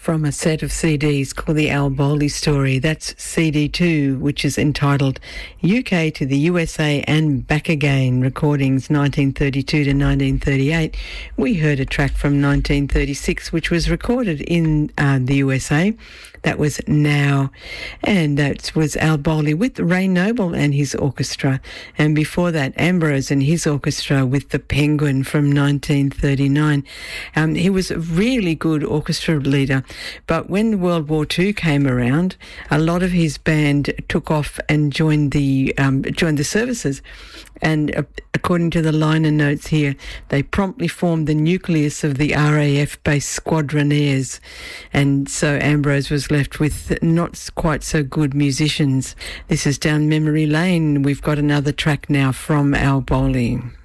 from a set of CDs called the Al Bowley Story. That's CD2, which is entitled UK to the USA and Back Again, recordings 1932 to 1938. We heard a track from 1936, which was recorded in the USA. That was Now, and that was Al Bowley with Ray Noble and his orchestra. And before that, Ambrose and his orchestra with The Penguin from 1939. He was a really good orchestra leader, but when World War II came around, a lot of his band took off and joined the services. And according to the liner notes here, they promptly formed the nucleus of the RAF-based Squadronaires. And so Ambrose was left with not quite so good musicians. This is down memory lane. We've got another track now from Al Bowley.